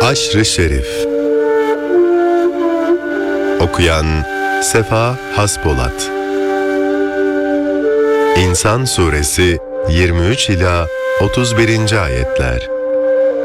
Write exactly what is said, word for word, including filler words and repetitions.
Haşr-ı Şerif. Okuyan Sefa Haspolat. İnsan Suresi yirmi üç ila otuz birinci ayetler.